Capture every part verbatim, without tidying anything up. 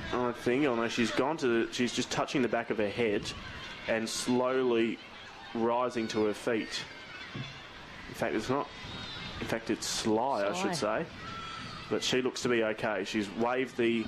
I think. Oh no, she's gone to. The, she's just touching the back of her head and slowly rising to her feet. In fact, it's not. In fact, it's Sly, Sly, I should say. But she looks to be okay. She's waved the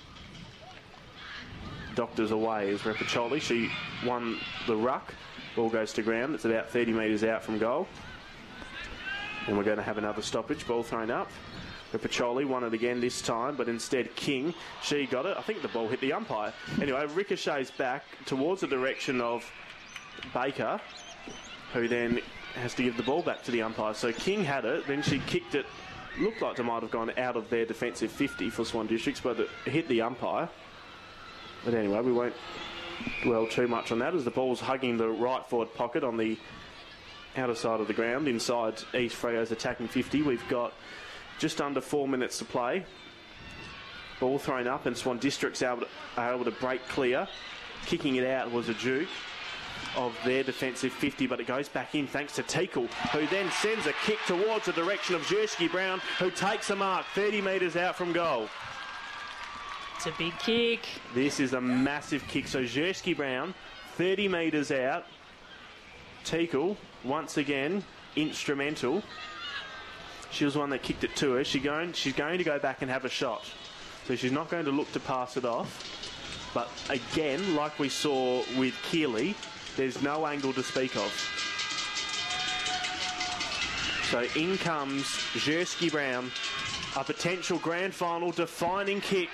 doctors away as Repacholi. She won the ruck. Ball goes to ground. It's about thirty metres out from goal. And we're going to have another stoppage. Ball thrown up. Repacholi won it again this time, but instead King, she got it. I think the ball hit the umpire. Anyway, ricochets back towards the direction of Baker, who then has to give the ball back to the umpire. So King had it, then she kicked it. Looked like it might have gone out of their defensive fifty for Swan Districts, but it hit the umpire. But anyway, we won't dwell too much on that as the ball's hugging the right forward pocket on the outer side of the ground inside East Freo's attacking fifty. We've got just under four minutes to play. Ball thrown up and Swan Districts are able to, are able to break clear. Kicking it out was a Duke of their defensive fifty, but it goes back in thanks to Teakle, who then sends a kick towards the direction of Jersky Brown, who takes a mark thirty metres out from goal. It's a big kick. This is a massive kick. So Jersky Brown, thirty metres out. Teakle, once again, instrumental. She was the one that kicked it to her. She going, she's going to go back and have a shot. So she's not going to look to pass it off. But again, like we saw with Keeley, there's no angle to speak of. So in comes Jersky Brown, a potential grand final defining kick.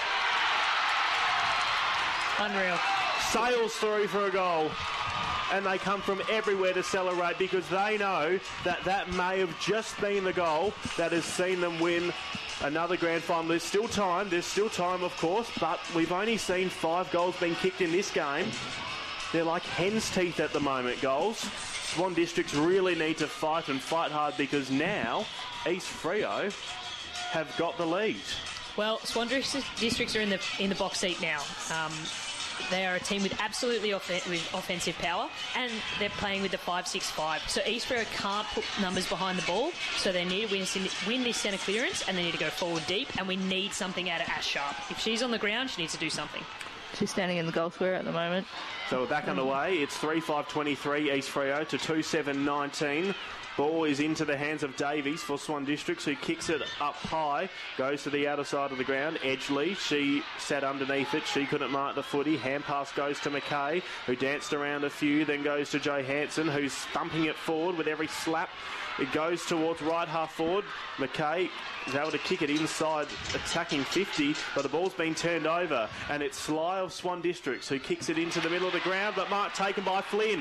Unreal. Sails through for a goal. And they come from everywhere to celebrate because they know that that may have just been the goal that has seen them win another grand final. There's still time, there's still time of course, but we've only seen five goals being kicked in this game. They're like hen's teeth at the moment, goals. Swan Districts really need to fight and fight hard because now East Freo have got the lead. Well, Swan Districts are in the in the box seat now. Um, They are a team with absolutely off- with offensive power, and they're playing with the five six five. So East Freo can't put numbers behind the ball, so they need to win, win this centre clearance, and they need to go forward deep, and we need something out of Ash Sharp. If she's on the ground, she needs to do something. She's standing in the goal square at the moment. So we're back underway. It's three five twenty-three East Freo to two seven nineteen. Ball is into the hands of Davies for Swan Districts, who kicks it up high, goes to the outer side of the ground. Edgley, she sat underneath it. She couldn't mark the footy. Hand pass goes to McKay, who danced around a few, then goes to Joe Hanson, who's thumping it forward with every slap. It goes towards right half forward. McKay is able to kick it inside attacking fifty, but the ball's been turned over, and it's Sly of Swan Districts who kicks it into the middle of the ground, but mark taken by Flynn.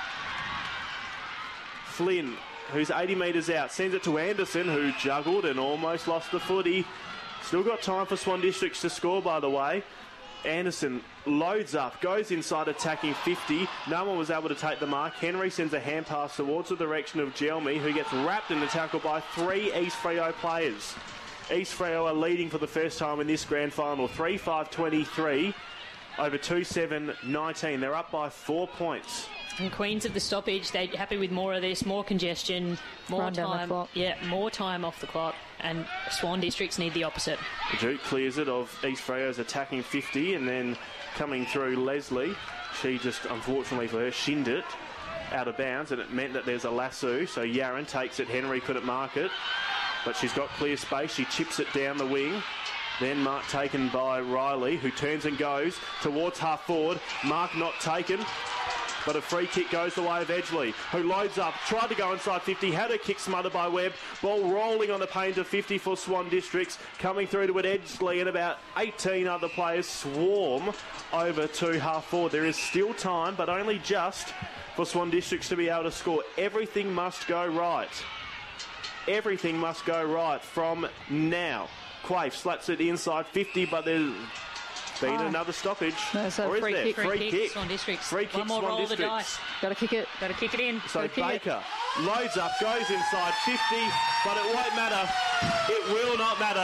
Flynn, who's eighty metres out, sends it to Anderson, who juggled and almost lost the footy. Still got time for Swan Districts to score, by the way. Anderson loads up, goes inside attacking fifty. No one was able to take the mark. Henry sends a hand pass towards the direction of Gelmy, who gets wrapped in the tackle by three East Freo players. East Freo are leading for the first time in this grand final, three five twenty-three over two seven nineteen. They're up by four points. And Queens of the stoppage, they're happy with more of this, more congestion, more Run down the time. clock. Yeah, more time off the clock. And Swan Districts need the opposite. Duke clears it of East Freo's attacking fifty, and then coming through Leslie, she just, unfortunately for her, shinned it out of bounds, and it meant that there's a lasso. So Yaron takes it, Henry couldn't mark it, but she's got clear space. She chips it down the wing. Then mark taken by Riley, who turns and goes towards half forward. Mark not taken, but a free kick goes the way of Edgley, who loads up, tried to go inside fifty, had her kick smothered by Webb. Ball rolling on the paint of fifty for Swan Districts, coming through to it Edgley, and about eighteen other players swarm over to half forward. There is still time, but only just for Swan Districts to be able to score. Everything must go right. Everything must go right from now. Quaife slaps it inside fifty, but there's been Oh. another stoppage. No, so or is free there? kick. Free, Free kick, kick. Swan Districts. Free kick, One more Swan roll of the Districts. dice. Got to kick it. Got to kick it in. So Gotta kick it. Baker loads up, goes inside fifty, but it won't matter. It will not matter.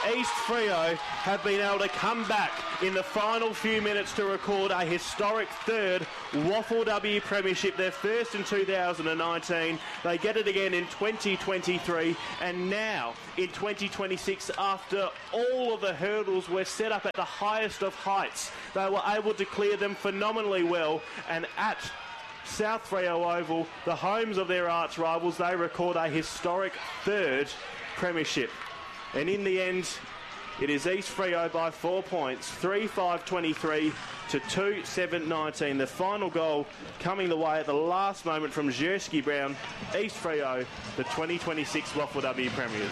East Freo have been able to come back in the final few minutes to record a historic third W A F L W Premiership, their first in two thousand nineteen. They get it again in twenty twenty-three, and now in twenty twenty-six, after all of the hurdles were set up at the highest of heights, they were able to clear them phenomenally well, and at South Freo Oval, the homes of their arch rivals, they record a historic third premiership. And in the end, it is East Freo by four points, three five twenty-three to two seven nineteen. The final goal coming the way at the last moment from Jersky Brown. East Freo, the twenty twenty-six W A F L W Premiers.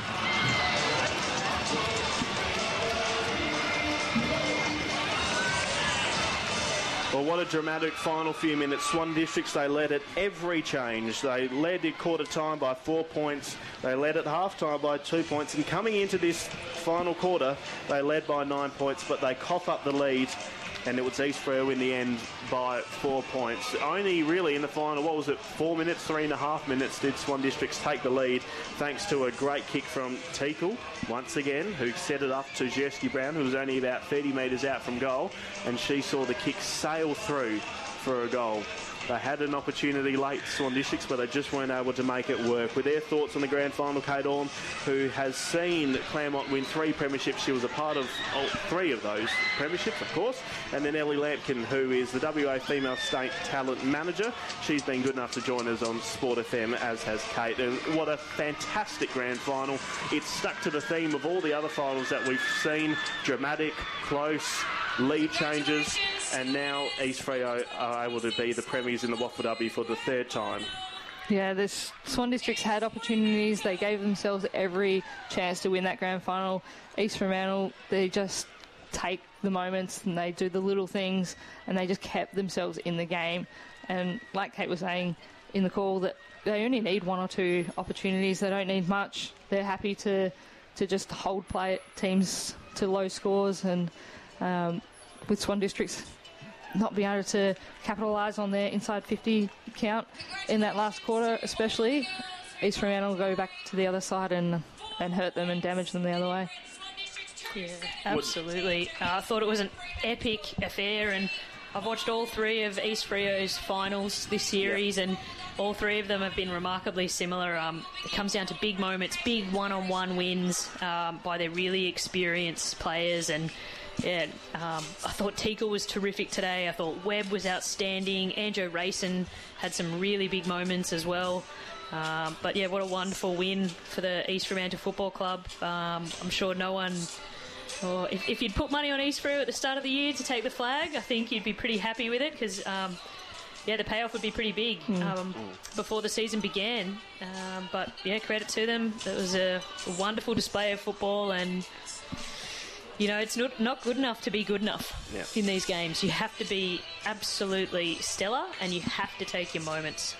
Well, what a dramatic final few minutes. Swan Districts, they led at every change. They led at quarter time by four points. They led at half time by two points. And coming into this final quarter, they led by nine points, but they cough up the lead. And it was East Freo in the end by four points. Only really in the final, what was it, four minutes, three and a half minutes did Swan Districts take the lead, thanks to a great kick from Teakle, once again, who set it up to Jersky Brown, who was only about thirty metres out from goal, and she saw the kick sail through for a goal. They had an opportunity late, Swan Districts, but they just weren't able to make it work. With their thoughts on the grand final, Kate Orme, who has seen Claremont win three premierships, she was a part of oh, three of those premierships, of course. And then Ellie Lampkin, who is the W A Female State Talent Manager. She's been good enough to join us on Sport F M, as has Kate. And what a fantastic grand final. It's stuck to the theme of all the other finals that we've seen. Dramatic, close, lead changes, and now East Freo are able to be the premiers in the W A F L W for the third time. Yeah, this Swan Districts had opportunities. They gave themselves every chance to win that grand final. East Fremantle, they just take the moments and they do the little things, and they just kept themselves in the game. And like Kate was saying in the call, that they only need one or two opportunities. They don't need much. They're happy to to just hold play teams to low scores, and um, with Swan Districts not being able to capitalise on their inside fifty count in that last quarter especially, East Fremantle will go back to the other side and, and hurt them and damage them the other way. Yeah, absolutely. Uh, I thought it was an epic affair, and I've watched all three of East Freo's finals this series, yep. and all three of them have been remarkably similar. Um, it comes down to big moments, big one-on-one wins um, by their really experienced players, and yeah, um, I thought Teakle was terrific today. I thought Webb was outstanding. Andrew Rayson had some really big moments as well. Um, but yeah, what a wonderful win for the East Fremantle Football Club. Um, I'm sure no one... Or if, if you'd put money on East Freo at the start of the year to take the flag, I think you'd be pretty happy with it, because um, yeah, the payoff would be pretty big mm. um, before the season began. Um, but yeah, credit to them. It was a, a wonderful display of football, and you know, it's not not good enough to be good enough yeah. in these games. You have to be absolutely stellar, and you have to take your moments.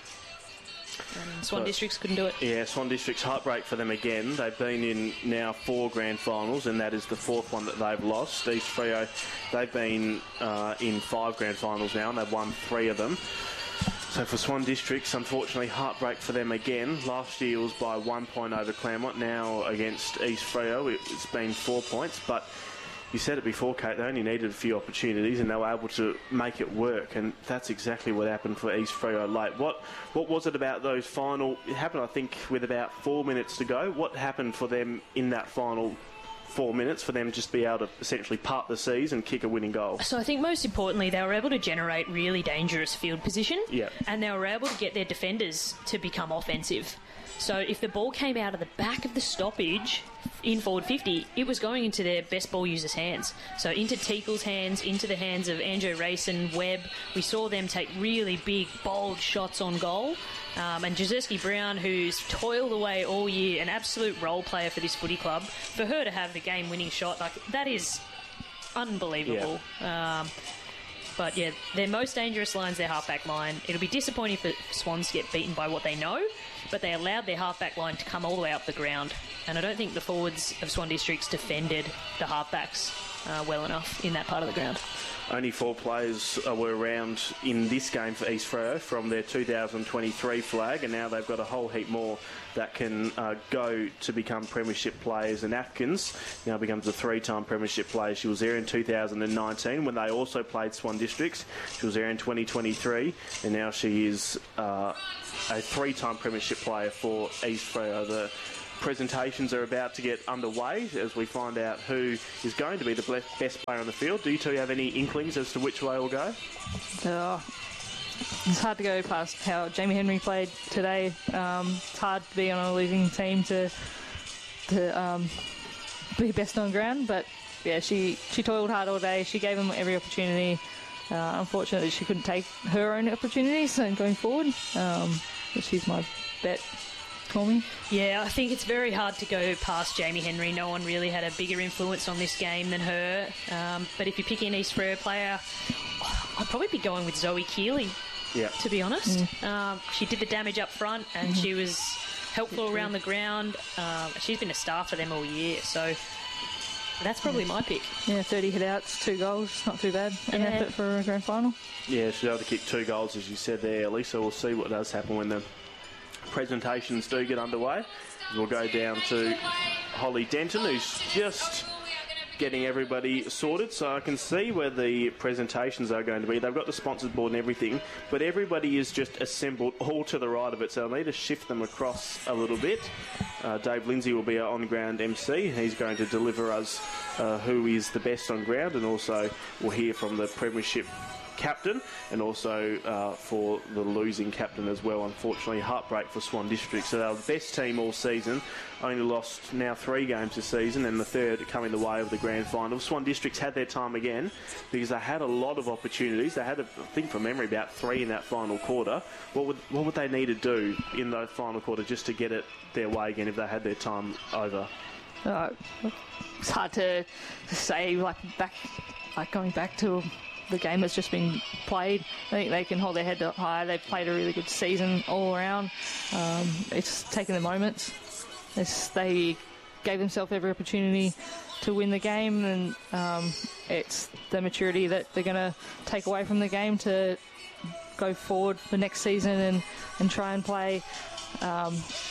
And Swan so, Districts couldn't do it. Yeah, Swan Districts, heartbreak for them again. They've been in now four grand finals, and that is the fourth one that they've lost. East Freo, they've been uh, in five grand finals now, and they've won three of them. So for Swan Districts, unfortunately, heartbreak for them again. Last year was by one point over Claremont. Now against East Freo, it's been four points, but you said it before, Kate, they only needed a few opportunities and they were able to make it work, and that's exactly what happened for East Freo late. What what was it about those final... It happened, I think, with about four minutes to go. What happened for them in that final four minutes for them just to be able to essentially part the seas and kick a winning goal? So I think most importantly, they were able to generate really dangerous field position, yeah. and they were able to get their defenders to become offensive. So if the ball came out of the back of the stoppage in forward fifty, it was going into their best ball users' hands. So into Teakle's hands, into the hands of Andrew Rayson, Webb. We saw them take really big, bold shots on goal. Um, and Jersky Brown, who's toiled away all year, an absolute role player for this footy club, for her to have the game-winning shot, like that is unbelievable. Yeah. Um, But yeah, their most dangerous line's their halfback line. It'll be disappointing for Swans to get beaten by what they know, but they allowed their halfback line to come all the way up the ground. And I don't think the forwards of Swan Districts defended the halfbacks uh, well enough in that part of the ground. Only four players uh, were around in this game for East Freo from their two thousand twenty-three flag, and now they've got a whole heap more that can uh, go to become premiership players. And Atkins now becomes a three-time premiership player. She was there in two thousand nineteen when they also played Swan Districts. She was there in twenty twenty-three, and now she is uh, a three-time premiership player for East Freo. The presentations are about to get underway as we find out who is going to be the best player on the field. Do you two have any inklings as to which way it will go? Oh, it's hard to go past how Jamie Henry played today. Um, it's hard to be on a losing team to to um, be best on ground, but yeah, she, she toiled hard all day. She gave them every opportunity. Uh, unfortunately, she couldn't take her own opportunities and going forward. Um, but she's my bet. Me. Yeah, I think it's very hard to go past Jamie Henry. No one really had a bigger influence on this game than her. Um, but if you pick an East Freo player, I'd probably be going with Zoe Keeley, yeah. to be honest. Mm. Um, she did the damage up front and mm-hmm. she was helpful around the ground. Um, she's been a star for them all year, so that's probably my pick. Yeah, thirty hit-outs, two goals, not too bad. An yeah. effort for a grand final. Yeah, she'll be able to kick two goals, as you said there, Lisa. We'll see what does happen when the presentations do get underway. We'll go down to Holly Denton, who's just getting everybody sorted, so I can see where the presentations are going to be. They've got the sponsors board and everything, but everybody is just assembled all to the right of it, so I need to shift them across a little bit. Uh, Dave Lindsay will be our on-ground M C. He's going to deliver us uh, who is the best on ground, and also we'll hear from the Premiership captain and also uh, for the losing captain as well. Unfortunately, heartbreak for Swan District. So they're the best team all season, only lost now three games this season, and the third coming the way of the grand final. Swan Districts had their time again because they had a lot of opportunities. They had, I think from memory, about three in that final quarter. What would what would they need to do in the final quarter just to get it their way again if they had their time over? Uh, it's hard to, to say, like back, like going back to the game that's just been played. I think they can hold their head up high. They've played a really good season all around. Um, it's taking the moments. It's, they gave themselves every opportunity to win the game, and um, it's the maturity that they're going to take away from the game to go forward for next season and, and try and play um,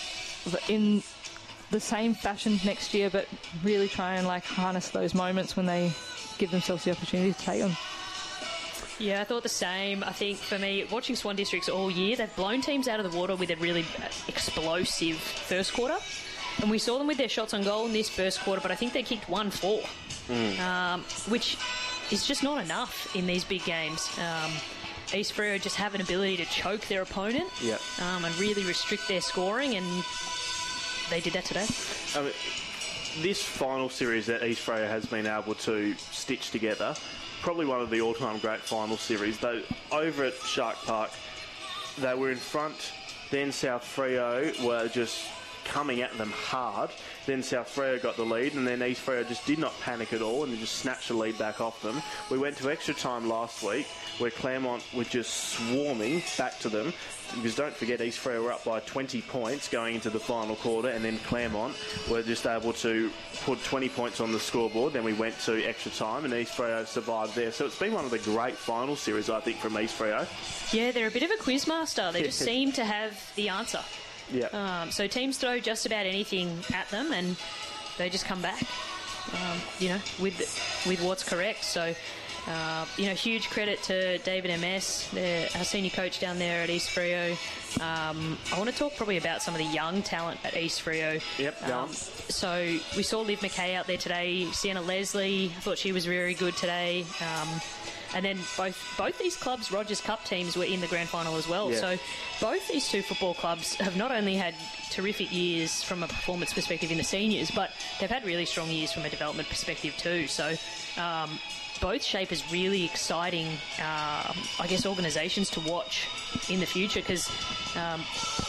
in the same fashion next year, but really try and like harness those moments when they give themselves the opportunity to take them. Yeah, I thought the same. I think for me, watching Swan Districts all year, they've blown teams out of the water with a really explosive first quarter. And we saw them with their shots on goal in this first quarter, but I think they kicked one four, mm. um, which is just not enough in these big games. Um, East Freo just have an ability to choke their opponent yep. um, and really restrict their scoring, and they did that today. I mean, this final series that East Freo has been able to stitch together, probably one of the all-time great final series. Though over at Shark Park, they were in front. Then South Freo were just coming at them hard. Then South Freo got the lead, and then East Freo just did not panic at all and just snatched the lead back off them. We went to extra time last week where Claremont were just swarming back to them. Because don't forget, East Freo were up by twenty points going into the final quarter, and then Claremont were just able to put twenty points on the scoreboard. Then we went to extra time, and East Freo survived there. So it's been one of the great final series, I think, from East Freo. Yeah, they're a bit of a quiz master. They just seem to have the answer. Yeah. Um, so teams throw just about anything at them, and they just come back, um, you know, with with what's correct. So. Uh, you know, huge credit to David M S, the, our senior coach down there at East Freo. Um, I want to talk probably about some of the young talent at East Freo. Yep, um, so we saw Liv McKay out there today. Sienna Leslie, I thought she was very good today. Um, and then both both these clubs' Rogers Cup teams were in the grand final as well. Yeah. So both these two football clubs have not only had terrific years from a performance perspective in the seniors, but they've had really strong years from a development perspective too. So um, both shape as really exciting, uh, I guess, organisations to watch in the future, because um,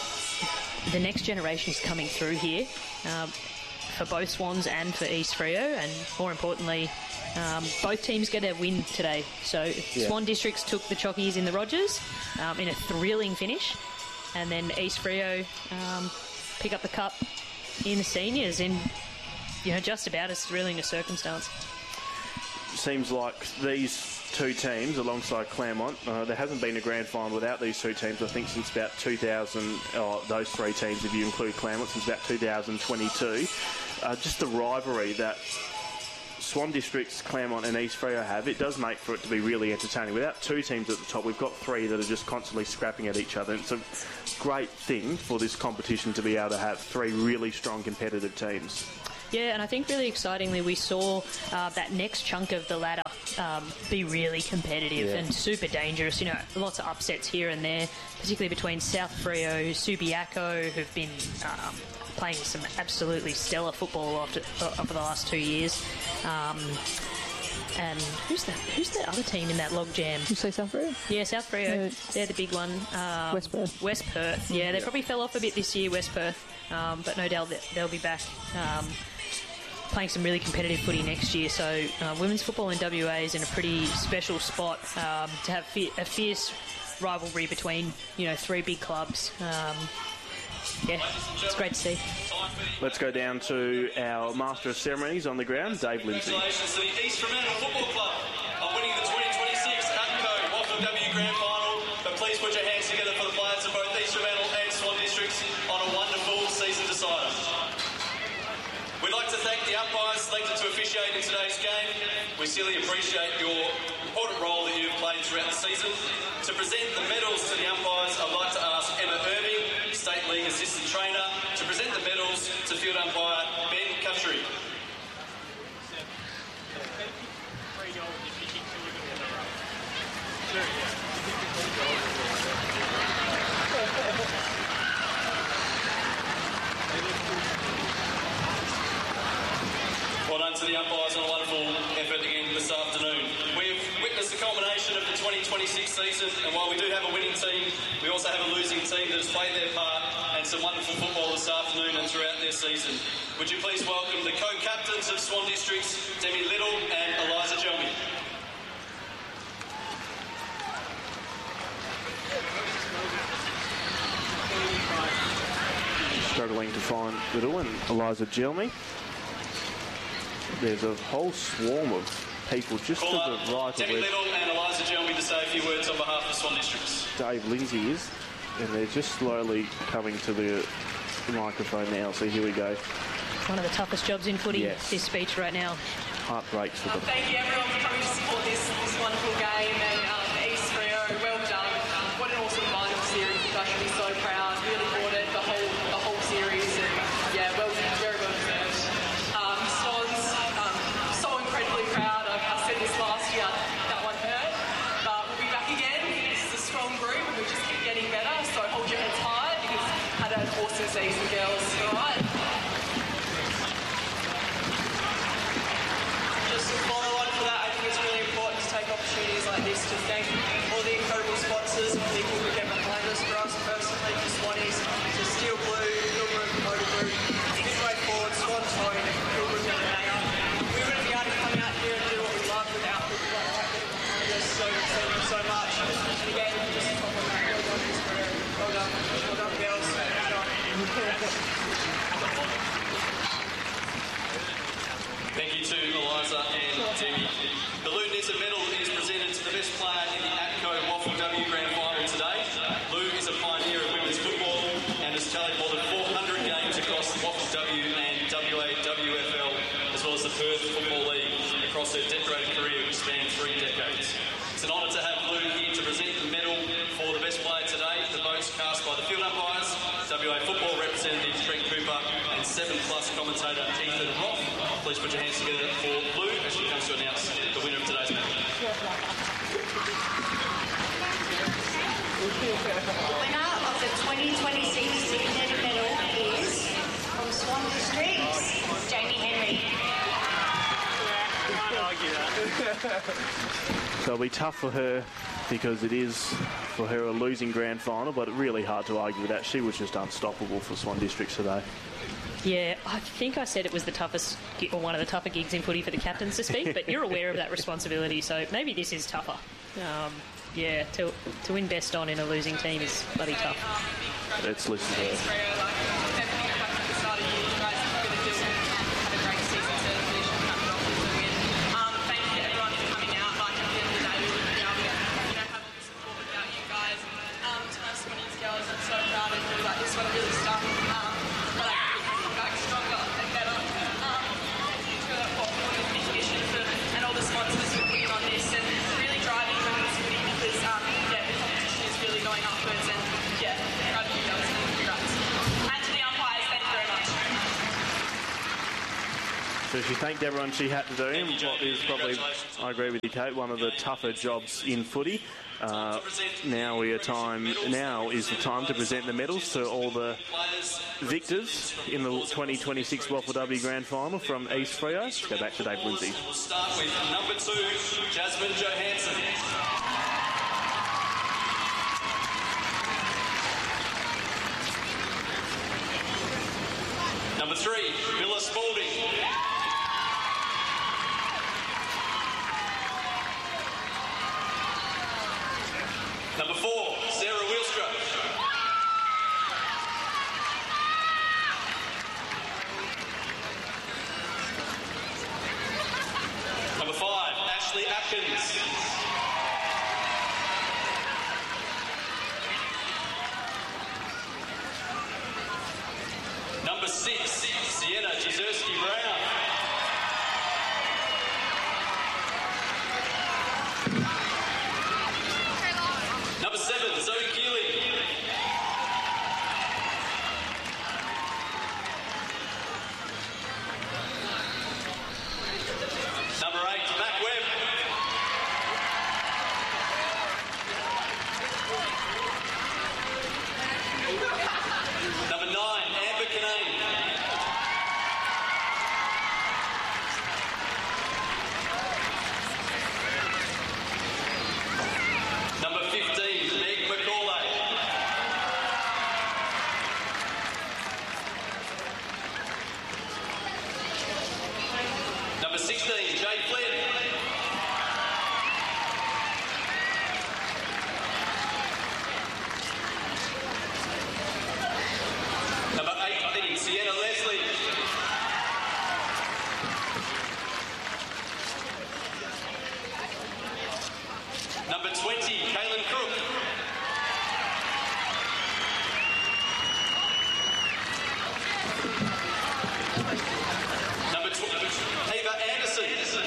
the next generation is coming through here um, for both Swans and for East Freo, and more importantly, um, both teams get a win today. So yeah. Swan Districts took the Chockies in the Rogers um, in a thrilling finish, and then East Freo um, pick up the cup in the seniors in, you know, just about as thrilling a circumstance. seems like these two teams, alongside Claremont, uh, there hasn't been a grand final without these two teams, I think, since about two thousand, oh, those three teams, if you include Claremont, since about two thousand twenty-two. Uh, just the rivalry that Swan Districts, Claremont and East Freo have, it does make for it to be really entertaining. Without two teams at the top, we've got three that are just constantly scrapping at each other. It's a great thing for this competition to be able to have three really strong competitive teams. Yeah, and I think really excitingly we saw uh, that next chunk of the ladder um, be really competitive yeah. and super dangerous. You know, lots of upsets here and there, particularly between South Freo, Subiaco, who've been um, playing some absolutely stellar football after, over the last two years. Um, and who's that? Who's the other team in that logjam? You say South Freo? Yeah, South Freo. Yeah. They're the big one. Um, West Perth. West Perth. Yeah, they yeah. probably fell off a bit this year, West Perth. Um, but no doubt that they'll be back um, playing some really competitive footy next year. So uh, women's football in W A is in a pretty special spot um, to have fi- a fierce rivalry between, you know, three big clubs. Um, yeah, it's great to see. Let's go down to our Master of Ceremonies on the ground, Dave Lindsay. Congratulations to the East Fremantle Football Club on winning the twenty twenty-six APCO Waffle W Grand Final. But please put your hands together for the players of both East Fremantle and Swan Districts on a wonderful season decider. We'd like to thank the umpires selected to officiate in today's game. We sincerely appreciate your important role that you've played throughout the season. To present the medals to the umpires, I'd like to ask Emma Irving, State League Assistant Trainer, to present the medals to field umpire Ben Cutchery. Well done to the umpires on a wonderful effort again this afternoon. We've witnessed the culmination of the twenty twenty-six season, and while we do have a winning team, we also have a losing team that has played their part and some wonderful football this afternoon and throughout their season. Would you please welcome the co-captains of Swan Districts, Demi Little and Eliza Gelmy. Struggling to find Little and Eliza Gelmy. There's a whole swarm of people just Call to the right Demi of where Little and Eliza Gelmy to say a few words on behalf of Swan Districts. Dave Lindsay is, and they're just slowly coming to the microphone now. So here we go. One of the toughest jobs in footy, Yes. this speech right now. Heart breaks for Um, them. thank you everyone for coming to support this, this wonderful game, and um, East Freo, well done. What an awesome final series. You guys should be so proud. Really brought it the whole the whole series, and yeah, well, very well deserved. Um, Swans, um, so incredibly proud. I, I said this last year, that one hurt, but we'll be back again. This is a strong group, and we just keep getting better. So hold your heads high because had an awesome season, girls. All right. Just to follow on for that, I think it's really important to take opportunities like this to thank all the incredible sponsors and people who get behind us. For us personally, for Swannies, to Steel Blue, Pilgrim, Motor Group, Midway Forward, Swans Home, Pilgrim and Nanger. We wouldn't be able to come out here and do what we love without people like that getting behind us. So thank you so much. And again, just to top on that, well done, Miss Freo. Well done. Well done, girls. Well done. Thank you to Eliza and Demi. The Lou Nizza medal is presented to the best player in the APCO Waffle W Grand Final today. Lou is a pioneer of women's football and has tallied more than four hundred games across the Waffle W and W A W F L, as well as the Perth Football League across her decorated career, which spanned three decades. It's an honour to have Lou here to present the medal for the best player today. The votes cast by the field umpires, W A Football representative Trent Cooper, and seven plus commentator Ethan Roth. Please put your hands together for Lou as she comes to announce the winner of today's medal. The winner of the twenty twenty-six Signature Medal is from Swan Districts, Jamie Henry. So it'll be tough for her because it is for her a losing grand final, but really hard to argue with that. She was just unstoppable for Swan Districts today. Yeah, I think I said it was the toughest, gi- or one of the tougher gigs in footy for the captains to speak, but you're aware of that responsibility, so maybe this is tougher. Um, yeah, to to win best on in a losing team is bloody tough. Let's listen to Thanks, her. Freo. Like, everything back at the start of the year, you guys have been doing. Had a great season to finish and cap it off with a win. Um, thank you to everyone So she thanked everyone she had to do. Thank you, What Jamie. is probably, Congratulations. I agree with you, Kate, one of the tougher jobs in footy. Uh, now we are time. Now is the time to present the medals to all the Players victors in the twenty twenty-six Waffle W Grand Final from East Freo. Let's go back to Dave Lindsay. We'll start with number two, Jasmine Johansson. Number three, Miller Spalding. Number four, Sarah Wilstra. Number five, Ashley Atkins. Number six, Sienna Jezerski Brown. Number seven, Zoe Keeley. Number eight, Matt Webb. Number nine, Amber Canane. Number fifteen, Meg McCauley. Number sixteen, Jay Flynn. Number eighteen, Sienna Leslie. Number twenty, Kaylin Crook. Number twenty, Ava Anderson.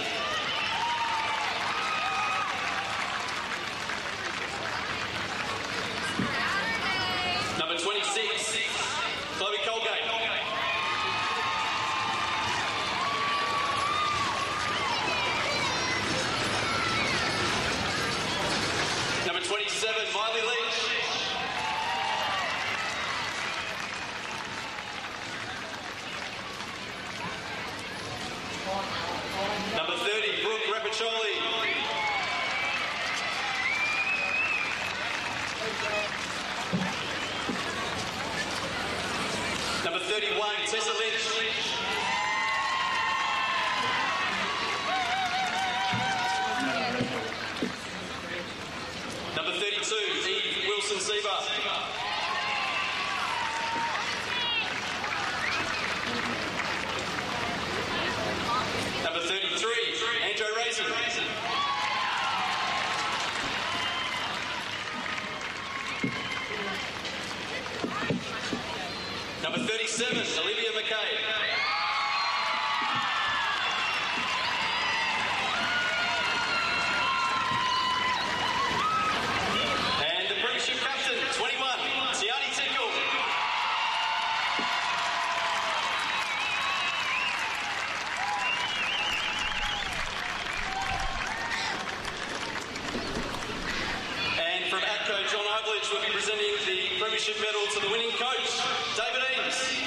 Number twenty-six, Chloe Colgate. Number twenty-seven, Miley Leach. Number thirty, Brooke Rapiccioli. Number thirty-one, Tessa Lynch. Number thirty-two, Eve Wilson-Seba. Number thirty-three, Andrew Raisin. Number thirty-seven, Olivia McKay. And the Premiership captain, twenty-one, Tiani Tinkle. And from ATCO, John Ivledge will be presenting the Premiership medal to the winning coach, David Eames.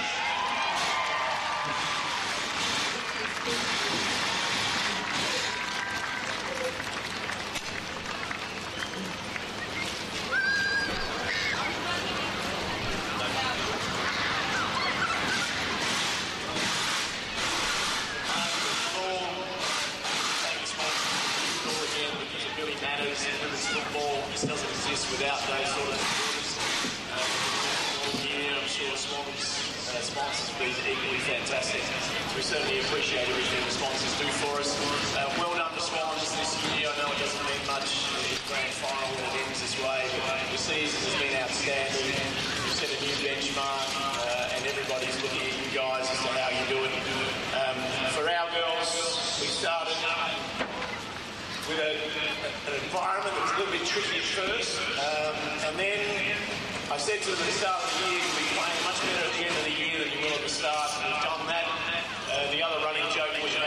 Doesn't exist without those sort of supporters. Um, all year, I'm sure Swans uh, sponsors have been equally fantastic. So we certainly appreciate everything the sponsors do for us. Uh, well done to Swans this year. I know it doesn't mean much in the grand final when it ends this way, but the season has been outstanding. We've set a new benchmark, uh, and everybody's looking at you guys as to how you're doing. Um, for our girls, we started with a, an environment that was a little bit tricky at first. Um, and then I said to them at the start of the year, we'll be playing much better at the end of the year than you will at the start. And we've done that. Uh, the other running joke was, you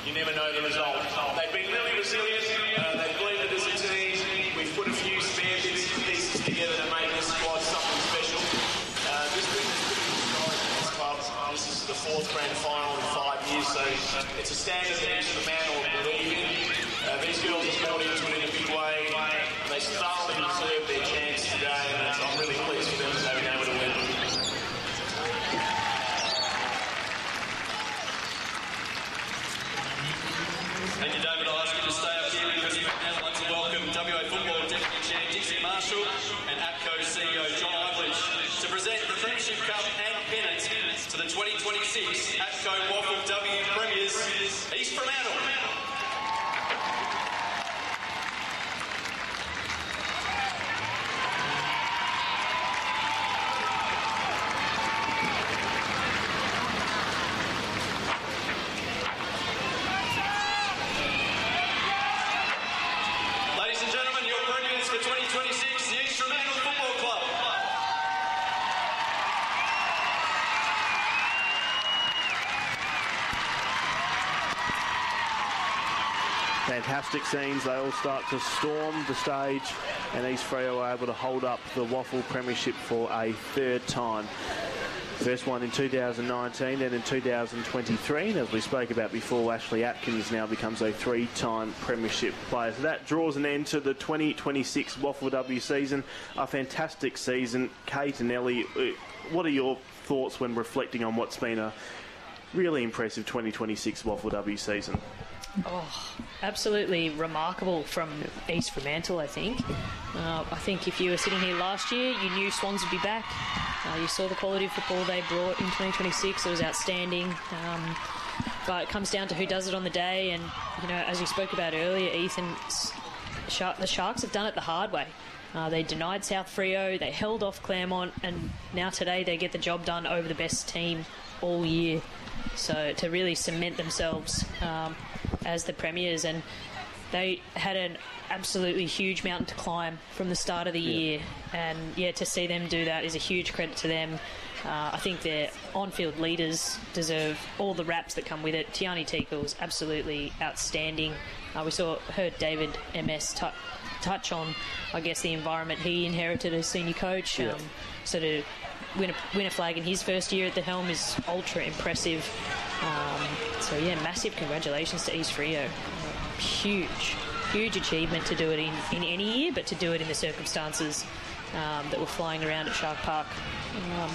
you never know the result. They've been really resilient. Uh, they've blended as a team. We've put a few spare bits and pieces together to make this squad something special. Uh, this team is pretty historic in this club. This is the fourth grand final in five years, so it's a standard that each man will believe in. Uh, these girls have bought into it in a big way. And they thoroughly deserve their chance today, and I'm really pleased for them that they've been able to win. Thank you, David. I'll ask you to stay up here because we now like to welcome W A Football Deputy Chair Dixie Marshall and APCO C E O John Ivledge to present the Premiership Cup and pennant to the twenty twenty-six APCO Waffle W Premiers, East Fremantle. Ladies and gentlemen, your premiers for twenty twenty-six, the East Fremantle Football Club. Fantastic scenes. They all start to storm the stage, and East Freo are able to hold up the Waffle Premiership for a third time. First one in two thousand nineteen, then in two thousand twenty-three, and as we spoke about before, Ashley Atkins now becomes a three-time Premiership player. So that draws an end to the twenty twenty-six Waffle W season. A fantastic season. Kate and Ellie, what are your thoughts when reflecting on what's been a really impressive twenty twenty-six Waffle W season? Oh, absolutely remarkable from East Fremantle, I think. Uh, I think if you were sitting here last year, you knew Swans would be back. Uh, you saw the quality of football they brought in twenty twenty-six. It was outstanding. Um, but it comes down to who does it on the day. And, you know, as you spoke about earlier, Ethan, Shark, the Sharks have done it the hard way. Uh, they denied South Freo, they held off Claremont, and now today they get the job done over the best team all year. So to really cement themselves um, as the premiers, and they had an absolutely huge mountain to climb from the start of the yeah. year, and yeah, to see them do that is a huge credit to them. Uh, I think their on-field leaders deserve all the raps that come with it. Tiani Teakle was absolutely outstanding. Uh, we saw heard David M S t- touch on, I guess, the environment he inherited as senior coach. Yeah. Um, so to win a, win a flag in his first year at the helm is ultra impressive. Um, so yeah, massive congratulations to East Freo. Uh, huge, huge achievement to do it in, in any year, but to do it in the circumstances um, that were flying around at Shark Park. Um,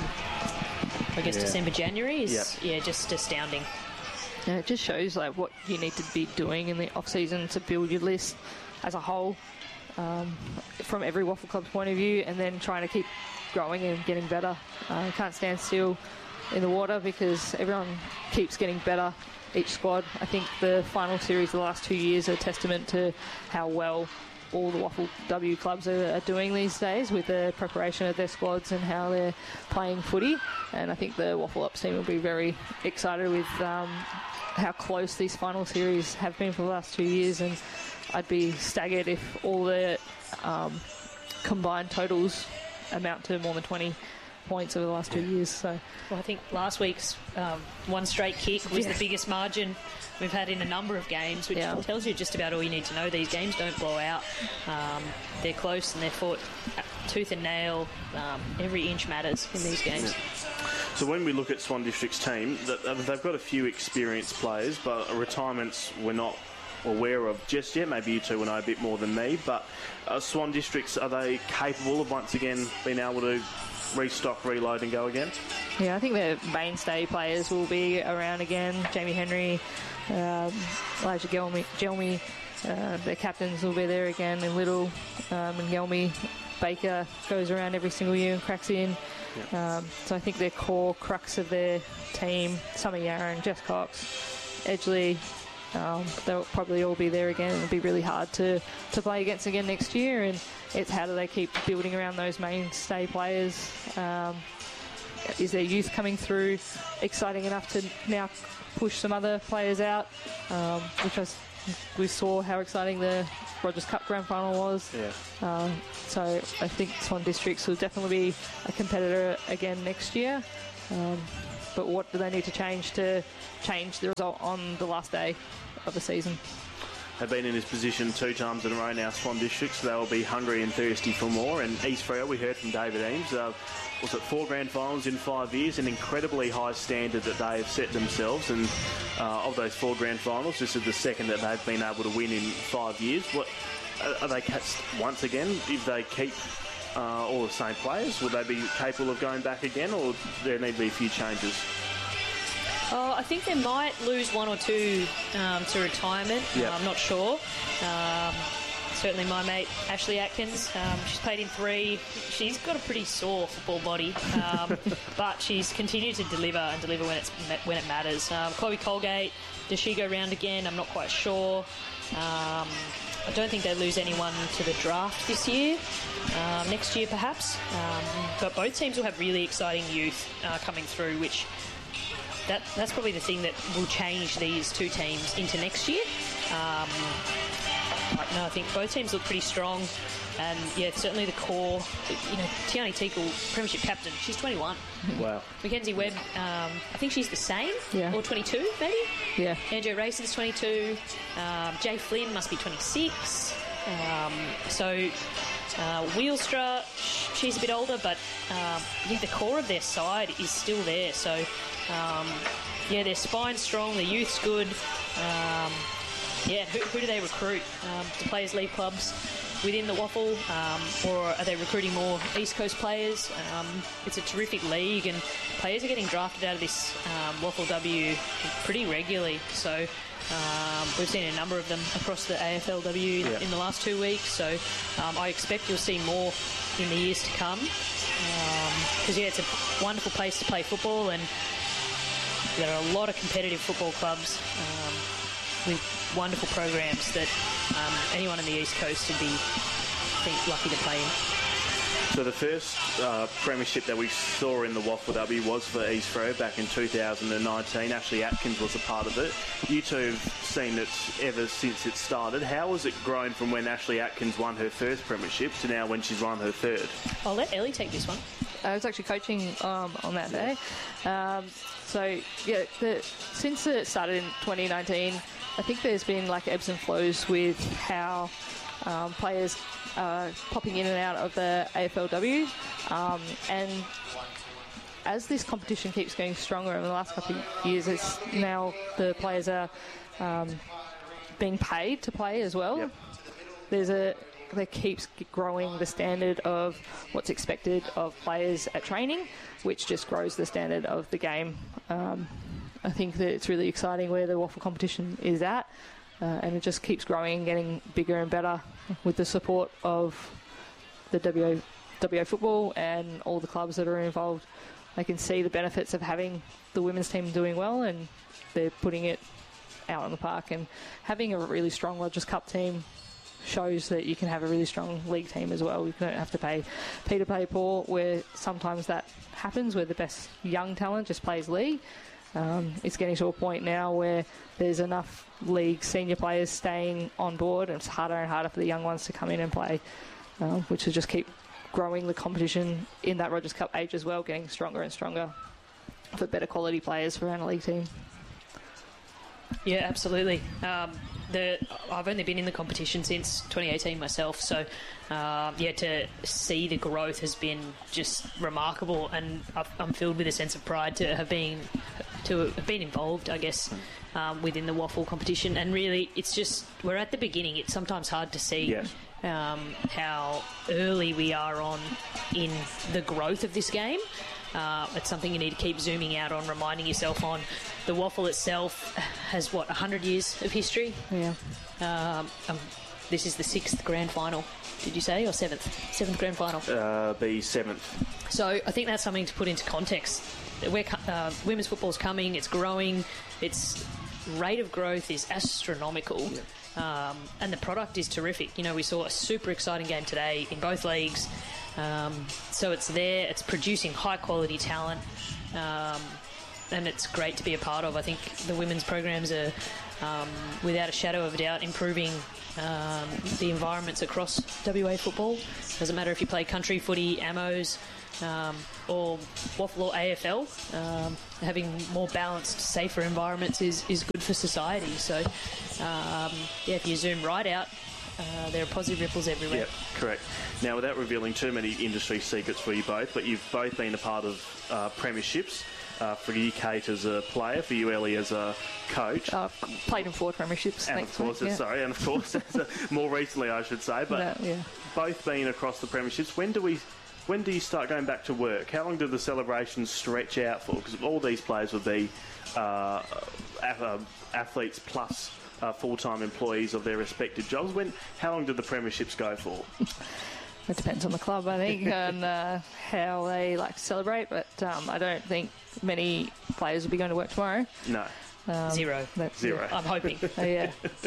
I guess yeah. December, January is yep. yeah, just astounding. And it just shows like what you need to be doing in the off season to build your list as a whole, um, from every Waffle Club's point of view, and then trying to keep growing and getting better. Uh, can't stand still in the water because everyone keeps getting better, each squad. I think the final series the last two years are a testament to how well all the Waffle W clubs are, are doing these days with the preparation of their squads and how they're playing footy. And I think the Waffle Ups team will be very excited with um, how close these final series have been for the last two years. And I'd be staggered if all the um, combined totals amount to more than twenty points over the last two years. So, well, I think last week's um, one straight kick was yeah. the biggest margin we've had in a number of games, which yeah. tells you just about all you need to know. These games don't blow out. Um, they're close and they're fought tooth and nail. Um, every inch matters in these games. Yeah. So when we look at Swan District's team, they've got a few experienced players, but retirements we're not aware of just yet. Maybe you two will know a bit more than me, but uh, Swan Districts, are they capable of once again being able to restock, reload and go again? Yeah, I think the mainstay players will be around again. Jamie Henry, um, Elijah Gelmy, Gelmy uh, their captains will be there again, and Little um, and Gelmy. Baker goes around every single year and cracks in. Yeah. Um, so I think their core crux of their team, Summer Yarran, Jess Cox, Edgley, um, they'll probably all be there again. It'll be really hard to, to play against again next year, and it's how do they keep building around those mainstay players. Um, is their youth coming through exciting enough to now push some other players out, um, which was, we saw how exciting the Rogers Cup Grand Final was. Yeah. Um, so I think Swan Districts will definitely be a competitor again next year. Um, but what do they need to change to change the result on the last day of the season? They've been in this position two times in a row now, Swan District, so they'll be hungry and thirsty for more. And East Freo, we heard from David Eames, uh, was it four grand finals in five years, an incredibly high standard that they have set themselves. And uh, of those four grand finals, this is the second that they've been able to win in five years. What are they catched once again? If they keep uh, all the same players, would they be capable of going back again, or there need to be a few changes? Oh, I think they might lose one or two um, to retirement. Yep. Uh, I'm not sure. Um, certainly my mate Ashley Atkins, um, she's played in three. She's got a pretty sore football body, um, but she's continued to deliver and deliver when it's when it matters. Um, Chloe Colgate, does she go round again? I'm not quite sure. Um, I don't think they lose anyone to the draft this year. Um, next year, perhaps. Um, but both teams will have really exciting youth uh, coming through, which... That, that's probably the thing that will change these two teams into next year. Um, no, I think both teams look pretty strong. And, yeah, certainly the core. You know, Tiani Teakle, Premiership captain, she's twenty-one. Wow. Mackenzie Webb, um, I think she's the same. Yeah. Or twenty-two, maybe? Yeah. Andrew Rayson's twenty-two. Um, Jay Flynn must be twenty-six. Um, so, uh, Wheelstra, she's a bit older, but, um, yeah, the core of their side is still there. So... Um, yeah, their spine's strong, their youth's good. Um, yeah, who, who do they recruit? Um, do players leave clubs within the Waffle, um, or are they recruiting more East Coast players? Um, it's a terrific league, and players are getting drafted out of this um, Waffle W pretty regularly. So um, we've seen a number of them across the A F L W yeah. in the last two weeks. So um, I expect you'll see more in the years to come. Because, um, yeah, it's a wonderful place to play football, and there are a lot of competitive football clubs um, with wonderful programs that um, anyone in the East Coast would be, I think, lucky to play in. So the first uh, premiership that we saw in the Waffle W was for East Freo back in two thousand nineteen. Ashley Atkins was a part of it. You two have seen it ever since it started. How has it grown from when Ashley Atkins won her first premiership to now when she's won her third? I'll let Ellie take this one. I was actually coaching um, on that day. Um, so, yeah, the, since it started in twenty nineteen, I think there's been like ebbs and flows with how um, players are popping in and out of the A F L W. Um, and as this competition keeps getting stronger in the last couple of years, it's now the players are um, being paid to play as well. Yep. There's a... That keeps growing the standard of what's expected of players at training, which just grows the standard of the game. Um, I think that it's really exciting where the Waffle competition is at, uh, and it just keeps growing and getting bigger and better with the support of the W O, W O football and all the clubs that are involved. They can see the benefits of having the women's team doing well, and they're putting it out on the park. And having a really strong Rogers Cup team shows that you can have a really strong league team as well. You don't have to pay P to play poor, where sometimes that happens, where the best young talent just plays league. Um, it's getting to a point now where there's enough league senior players staying on board, and it's harder and harder for the young ones to come in and play, uh, which will just keep growing the competition in that Rogers Cup age as well, getting stronger and stronger for better quality players for our league team. Yeah, absolutely. Um, the I've only been in the competition since twenty eighteen myself, so uh, yeah, to see the growth has been just remarkable, and I've, I'm filled with a sense of pride to have been to have been involved, I guess, um, within the Waffle competition. And really, it's just we're at the beginning. It's sometimes hard to see. Yes. Um, how early we are on in the growth of this game. Uh, it's something you need to keep zooming out on, reminding yourself on. The Waffle itself has, what, one hundred years of history? Yeah. Um, um, this is the sixth grand final, did you say, or seventh? Seventh grand final. Uh, the seventh. So I think that's something to put into context. We're, uh, women's football's coming, it's growing, its rate of growth is astronomical. Yeah. Um, and the product is terrific. You know, we saw a super exciting game today in both leagues. Um, so it's there, it's producing high quality talent. Um, and it's great to be a part of. I think the women's programs are, um, without a shadow of a doubt, improving um, the environments across W A football. Doesn't matter if you play country footy, Amos, um, or Waffle or A F L. Um, having more balanced, safer environments is, is good for society. So, um, yeah, if you zoom right out, uh, there are positive ripples everywhere. Yep, correct. Now, without revealing too many industry secrets for you both, but you've both been a part of uh, premierships. Uh, for you, Kate, as a player, for you, Ellie, as a coach. Uh, played in four premierships. And thanks, of course, mate, yeah. sorry, and of course, as a, more recently, I should say, but No, yeah. both being across the premierships. When do we? When do you start going back to work? How long do the celebrations stretch out for? Because all these players would be uh, athletes plus uh, full-time employees of their respective jobs. When? How long do the premierships go for? It depends on the club, I think, and uh, how they like to celebrate. But um, I don't think many players will be going to work tomorrow. No. Um, Zero. That's, Zero. I'm hoping. Uh, yeah.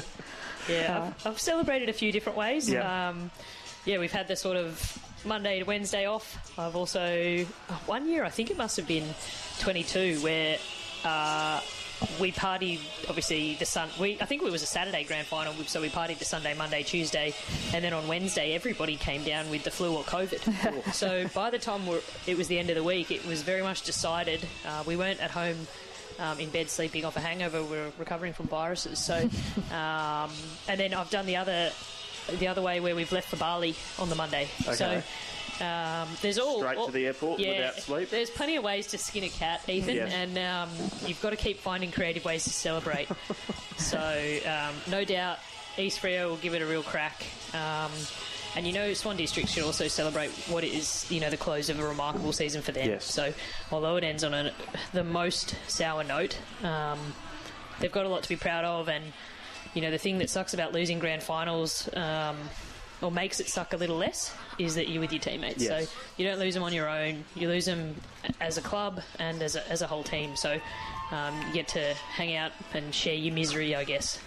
Yeah, uh, I've, I've celebrated a few different ways. Yeah. Um, yeah, we've had the sort of Monday to Wednesday off. I've also, one year, I think it must have been twenty-two, where uh, we partied, obviously, the sun. We I think it was a Saturday grand final, so we partied the Sunday, Monday, Tuesday, and then on Wednesday, everybody came down with the flu or COVID. So by the time we're, it was the end of the week, it was very much decided. Uh, we weren't at home um, in bed sleeping off a hangover. We were recovering from viruses. So, um, and then I've done the other, the other way where we've left for Bali on the Monday. Okay. So. Um, there's all Straight all, to the airport yeah, without sleep. There's plenty of ways to skin a cat, Ethan, Yes. and um, you've got to keep finding creative ways to celebrate. So um, no doubt East Freo will give it a real crack. Um, and you know, Swan District should also celebrate what is, you know, the close of a remarkable season for them. Yes. So although it ends on a, the most sour note, um, they've got a lot to be proud of. And you know, the thing that sucks about losing grand finals, um, or makes it suck a little less, is that you're with your teammates. Yes. So you don't lose them on your own. You lose them as a club and as a, as a whole team. So um, you get to hang out and share your misery, I guess.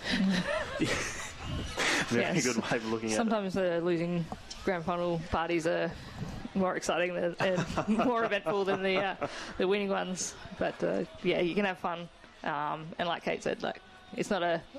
Very Yes. good way of looking at it. Sometimes the losing grand final parties are more exciting than, and more eventful than the uh, the winning ones. But uh, yeah, you can have fun. Um, and like Kate said, like it's not a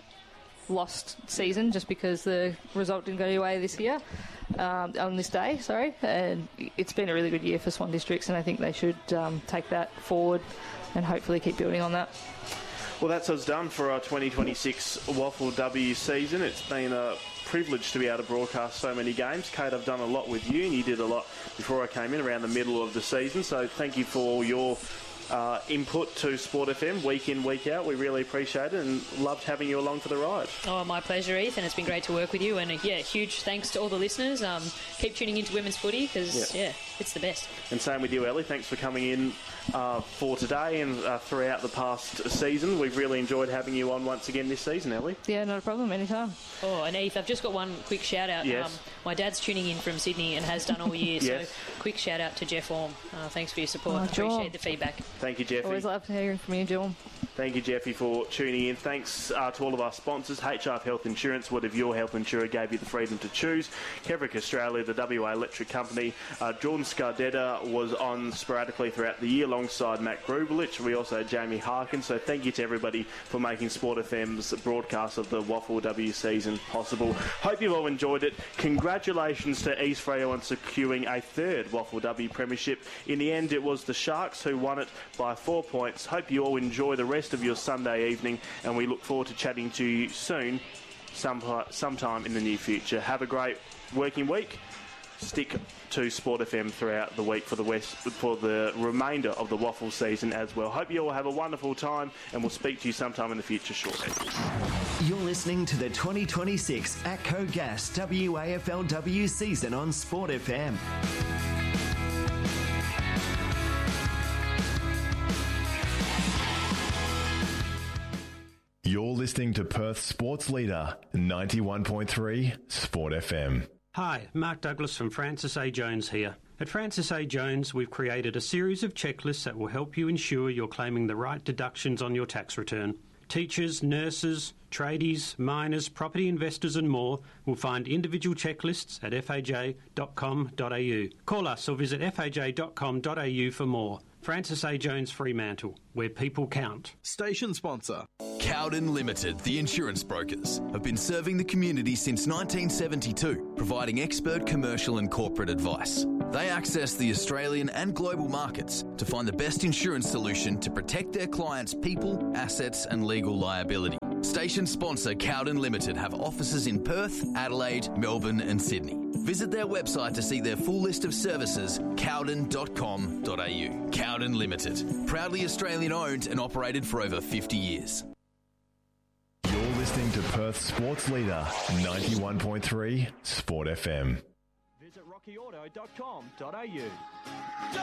lost season just because the result didn't go your way this year, um, on this day, sorry. And it's been a really good year for Swan Districts, and I think they should um, take that forward and hopefully keep building on that. Well, that's us done for our twenty twenty-six Waffle W season. It's been a privilege to be able to broadcast so many games. Kate, I've done a lot with you, and you did a lot before I came in around the middle of the season, so thank you for all your Uh, input to Sport F M week in, week out. We really appreciate it and loved having you along for the ride. Oh, my pleasure, Ethan. It's been great to work with you. And, uh, yeah, huge thanks to all the listeners. Um, keep tuning into women's footy because, Yeah. yeah, it's the best. And same with you, Ellie. Thanks for coming in uh, for today and uh, throughout the past season. We've really enjoyed having you on once again this season, Ellie. Yeah, not a problem, anytime. Oh, and Eth, I've just got one quick shout out. Yes. Um, my dad's tuning in from Sydney and has done all year. Yes. So quick shout out to Jeff Orm. Uh, thanks for your support. Oh, John. Appreciate the feedback. Thank you, Jeffy. Always love hearing from you, Jill. Thank you, Jeffy, for tuning in. Thanks uh, to all of our sponsors. H R F Health Insurance. What if your health insurer gave you the freedom to choose? Kevrick Australia, the W A Electric Company. Uh, Jordan Scardetta was on sporadically throughout the year alongside Matt Grubelich. We also had Jamie Harkin. So thank you to everybody for making Sport F M's broadcast of the Waffle W season possible. Hope you've all enjoyed it. Congratulations to East Freo on securing a third Waffle W premiership. In the end, it was the Sharks who won it by four points. Hope you all enjoy the rest of your Sunday evening, and we look forward to chatting to you soon, some, sometime in the near future. Have a great working week. Stick to Sport F M throughout the week for the West for the remainder of the Waffle season as well. Hope you all have a wonderful time, and we'll speak to you sometime in the future shortly. You're listening to the twenty twenty-six ATCO Gas W A F L W season on Sport F M. You're listening to Perth's sports leader, ninety-one point three Sport F M. Hi, Mark Douglas from Francis A. Jones here. At Francis A. Jones, we've created a series of checklists that will help you ensure you're claiming the right deductions on your tax return. Teachers, nurses, tradies, miners, property investors and more will find individual checklists at f a j dot com dot a u. Call us or visit f a j dot com dot a u for more. Francis A. Jones Fremantle, where people count. Station sponsor. Cowden Limited, the insurance brokers, have been serving the community since nineteen seventy-two, providing expert commercial and corporate advice. They access the Australian and global markets to find the best insurance solution to protect their clients' people, assets and legal liability. Station sponsor Cowden Limited have offices in Perth, Adelaide, Melbourne and Sydney. Visit their website to see their full list of services, cowden dot com dot a u. Cowden Limited, proudly Australian owned and operated for over fifty years. You're listening to Perth Sports Leader, ninety-one point three Sport F M. Visit rocky auto dot com dot a u.